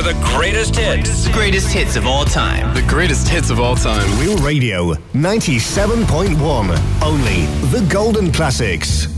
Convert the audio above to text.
the greatest hits. The greatest hits of all time. The greatest hits of all time. Real Radio 97.1. Only the golden classics.